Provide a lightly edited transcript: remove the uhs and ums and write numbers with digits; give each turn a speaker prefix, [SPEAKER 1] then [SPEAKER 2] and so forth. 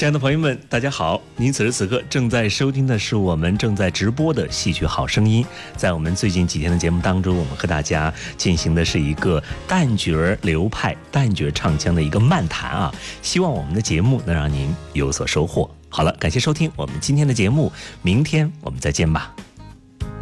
[SPEAKER 1] 亲爱的朋友们，大家好！您此时此刻正在收听的是我们正在直播的戏曲好声音。在我们最近几天的节目当中，我们和大家进行的是一个旦角流派、旦角唱腔的一个漫谈啊。希望我们的节目能让您有所收获。好了，感谢收听我们今天的节目，明天我们再见吧。